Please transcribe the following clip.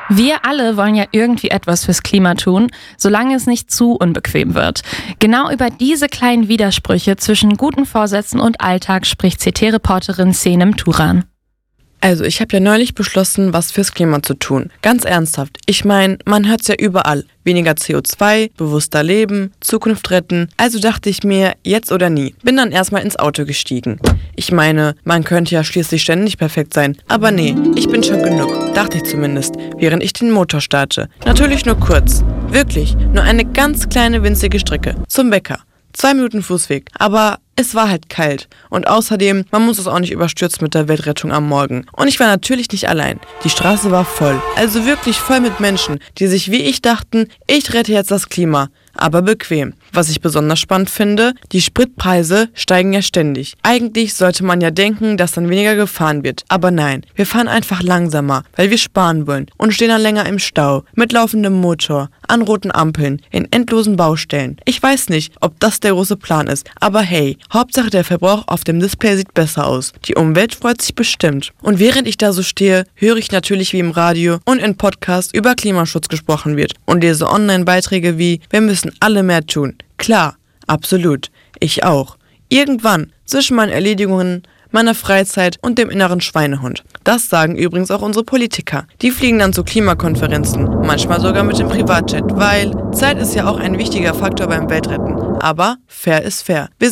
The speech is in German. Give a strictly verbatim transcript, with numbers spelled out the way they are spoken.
Wir alle wollen ja irgendwie etwas fürs Klima tun, solange es nicht zu unbequem wird. Genau über diese kleinen Widersprüche zwischen guten Vorsätzen und Alltag spricht C T-Reporterin Senem Turan. Also ich habe ja neulich beschlossen, was fürs Klima zu tun. Ganz ernsthaft. Ich meine, man hört's ja überall. Weniger C O zwei, bewusster leben, Zukunft retten. Also dachte ich mir, jetzt oder nie. Bin dann erstmal ins Auto gestiegen. Ich meine, man könnte ja schließlich ständig perfekt sein. Aber nee, ich bin schon genug. Dachte ich zumindest, während ich den Motor starte. Natürlich nur kurz. Wirklich, nur eine ganz kleine winzige Strecke. Zum Bäcker. Zwei Minuten Fußweg. Aber es war halt kalt. Und außerdem, man muss es auch nicht überstürzen mit der Weltrettung am Morgen. Und ich war natürlich nicht allein. Die Straße war voll. Also wirklich voll mit Menschen, die sich wie ich dachten, ich rette jetzt das Klima. Aber bequem. Was ich besonders spannend finde, die Spritpreise steigen ja ständig. Eigentlich sollte man ja denken, dass dann weniger gefahren wird. Aber nein, wir fahren einfach langsamer, weil wir sparen wollen und stehen dann länger im Stau, mit laufendem Motor, an roten Ampeln, in endlosen Baustellen. Ich weiß nicht, ob das der große Plan ist, aber hey, Hauptsache der Verbrauch auf dem Display sieht besser aus. Die Umwelt freut sich bestimmt. Und während ich da so stehe, höre ich natürlich, wie im Radio und in Podcasts über Klimaschutz gesprochen wird und lese Online-Beiträge wie, wir müssen alle mehr tun. Klar, absolut. Ich auch. Irgendwann, zwischen meinen Erledigungen, meiner Freizeit und dem inneren Schweinehund. Das sagen übrigens auch unsere Politiker. Die fliegen dann zu Klimakonferenzen, manchmal sogar mit dem Privatjet, weil Zeit ist ja auch ein wichtiger Faktor beim Weltretten. Aber fair ist fair. Wir